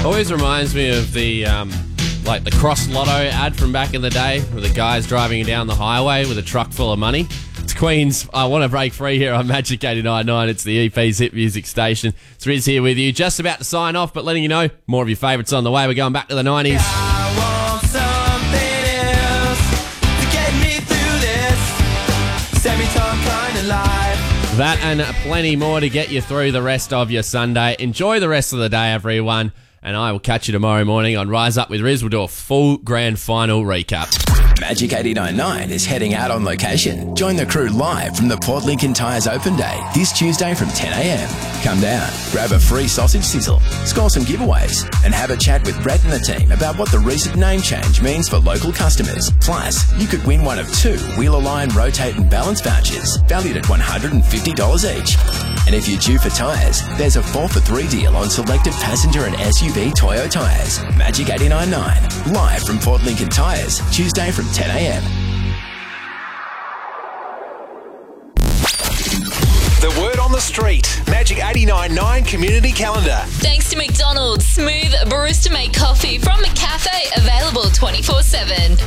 Always reminds me of the the Cross Lotto ad from back in the day, with the guys driving down the highway with a truck full of money. It's Queen's I Want to Break Free here on Magic 89.9. It's the EP's Hit Music Station. It's Riz here with you, just about to sign off, but letting you know more of your favourites on the way. We're going back to the 90s. I want something else to get me through this semi-time kind of life. That and plenty more to get you through the rest of your Sunday. Enjoy the rest of the day, everyone. And I will catch you tomorrow morning on Rise Up with Riz. We'll do a full grand final recap. Magic 89.9 is heading out on location. Join the crew live from the Port Lincoln Tyres Open Day this Tuesday from 10 a.m. Come down, grab a free sausage sizzle, score some giveaways, and have a chat with Brett and the team about what the recent name change means for local customers. Plus, you could win one of 2 Wheel-Align Rotate and Balance vouchers valued at $150 each. And if you're due for tyres, there's a 4 for 3 deal on selected passenger and SUV Toyo tyres. Magic 89.9, live from Port Lincoln Tyres, Tuesday from 10 a.m. The word on the street. Magic 89.9 Community Calendar. Thanks to McDonald's. Smooth barista-made coffee from McCafe, available 24/7.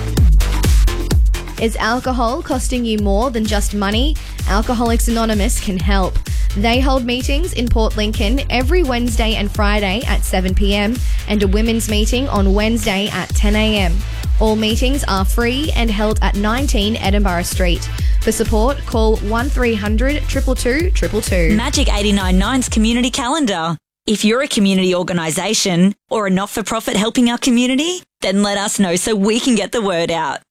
Is alcohol costing you more than just money? Alcoholics Anonymous can help. They hold meetings in Port Lincoln every Wednesday and Friday at 7 p.m. and a women's meeting on Wednesday at 10 a.m. All meetings are free and held at 19 Edinburgh Street. For support, call 1300 222 222. Magic 89.9's Community Calendar. If you're a community organisation or a not-for-profit helping our community, then let us know so we can get the word out.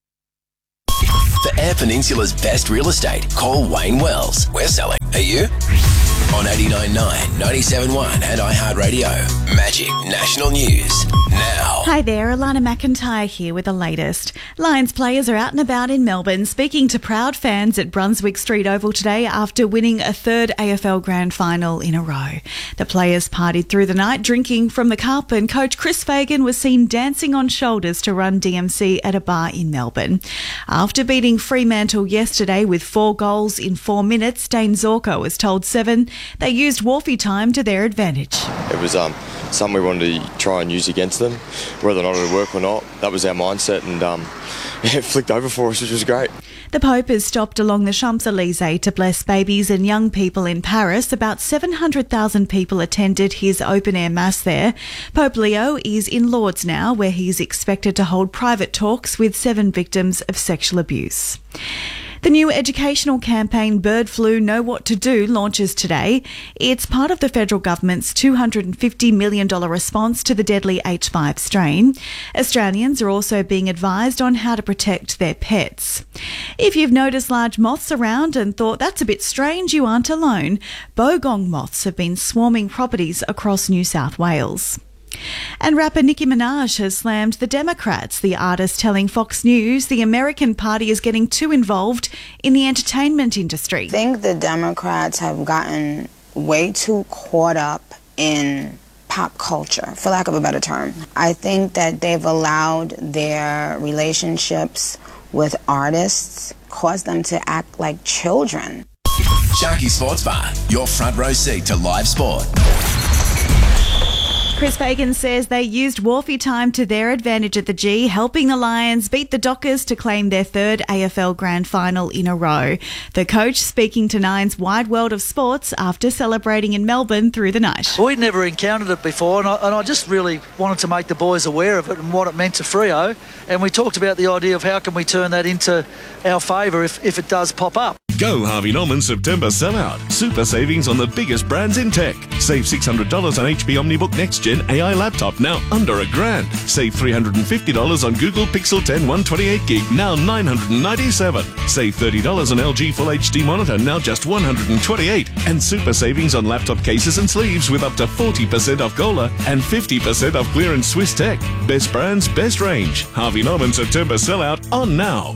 For Eyre Peninsula's best real estate, call Wayne Wells. We're selling. Are you? On 89.9, 97.1 and iHeartRadio. Magic National News. Now. Hi there, Alana McIntyre here with the latest. Lions players are out and about in Melbourne speaking to proud fans at Brunswick Street Oval today after winning a 3rd AFL Grand Final in a row. The players partied through the night drinking from the cup, and coach Chris Fagan was seen dancing on shoulders to Run DMC at a bar in Melbourne. After beating Fremantle yesterday with 4 goals in 4 minutes, Dane Zorko was told 7. They used Wharfie time to their advantage. It was something we wanted to try and use against them, whether or not it would work or not. That was our mindset, and it flicked over for us, which was great. The Pope has stopped along the Champs-Élysées to bless babies and young people in Paris. About 700,000 people attended his open-air mass there. Pope Leo is in Lourdes now, where he's expected to hold private talks with 7 victims of sexual abuse. The new educational campaign Bird Flu Know What to Do launches today. It's part of the federal government's $250 million response to the deadly H5 strain. Australians are also being advised on how to protect their pets. If you've noticed large moths around and thought that's a bit strange, you aren't alone. Bogong moths have been swarming properties across New South Wales. And rapper Nicki Minaj has slammed the Democrats, the artist telling Fox News the American Party is getting too involved in the entertainment industry. I think the Democrats have gotten way too caught up in pop culture, for lack of a better term. I think that they've allowed their relationships with artists cause them to act like children. Sharky Sports Bar, your front row seat to live sport. Chris Fagan says they used Wharfie time to their advantage at the G, helping the Lions beat the Dockers to claim their 3rd AFL Grand Final in a row. The coach speaking to Nine's Wide World of Sports after celebrating in Melbourne through the night. We'd never encountered it before, and I just really wanted to make the boys aware of it and what it meant to Freo. And we talked about the idea of how can we turn that into our favour if it does pop up. Go Harvey Norman September sellout. Super savings on the biggest brands in tech. Save $600 on HP OmniBook Next Gen AI laptop, now under $1,000. Save $350 on Google Pixel 10 128GB, now $997. Save $30 on LG Full HD monitor, now just $128. And super savings on laptop cases and sleeves with up to 40% off Gola and 50% off clearance Swiss Tech. Best brands, best range. Harvey Norman September sellout on now.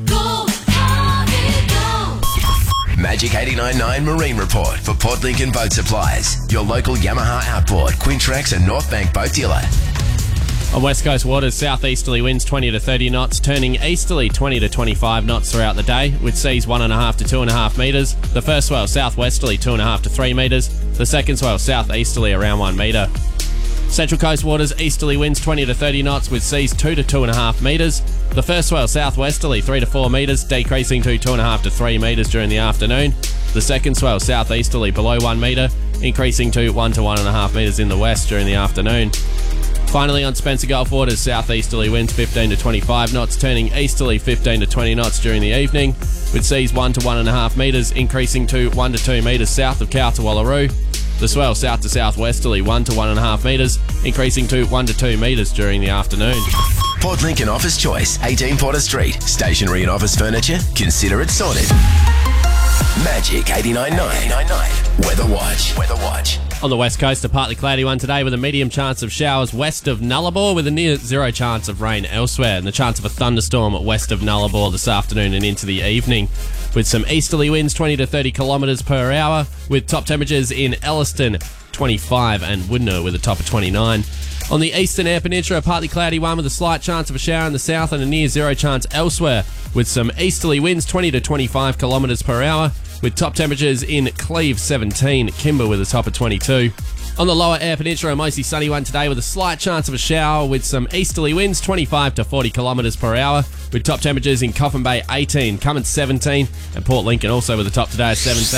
Magic 89.9 Marine Report for Port Lincoln Boat Supplies. Your local Yamaha Outboard, Quintrex and North Bank boat dealer. On West Coast waters, southeasterly winds 20 to 30 knots, turning easterly 20 to 25 knots throughout the day, with seas 1.5 to 2.5 metres. The first swell southwesterly 2.5 to 3 metres. The second swell southeasterly around 1 metre. Central Coast waters, easterly winds 20 to 30 knots with seas 2 to 2.5 metres. The first swell southwesterly 3 to 4 metres, decreasing to 2.5 to 3 metres during the afternoon. The second swell southeasterly below 1 metre, increasing to 1 to 1.5 metres in the west during the afternoon. Finally, on Spencer Gulf waters, southeasterly winds 15 to 25 knots, turning easterly 15 to 20 knots during the evening, with seas 1 to 1.5 metres, increasing to 1 to 2 metres south of Kowtawallaroo. The swell south to southwesterly 1 to 1.5 metres, increasing to 1 to 2 metres during the afternoon. Port Lincoln Office Choice, 18 Porter Street. Stationery and office furniture? Consider it sorted. Magic 89.9. Weather Watch. On the west coast, a partly cloudy one today with a medium chance of showers west of Nullarbor with a near zero chance of rain elsewhere, and the chance of a thunderstorm west of Nullarbor this afternoon and into the evening, with some easterly winds 20 to 30 kilometres per hour, with top temperatures in Elliston 25 and Woodnor with a top of 29. On the eastern Eyre Peninsula, a partly cloudy one with a slight chance of a shower in the south and a near zero chance elsewhere, with some easterly winds 20 to 25 kilometres per hour, with top temperatures in Cleve 17, Kimber with a top of 22. On the lower Eyre Peninsula, a mostly sunny one today with a slight chance of a shower with some easterly winds 25 to 40 kilometres per hour, with top temperatures in Coffin Bay 18, Cummins 17, and Port Lincoln also with a top today of 17.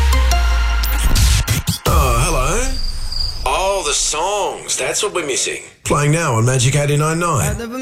Oh, hello. Oh, the songs. That's what we're missing. Playing now on Magic 89.9.